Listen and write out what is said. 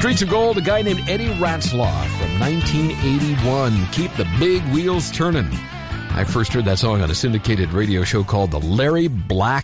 Streets of Gold, a guy named Eddie Ratzlaw from 1981. Keep the big wheels turning. I first heard that song on a syndicated radio show called The Larry Black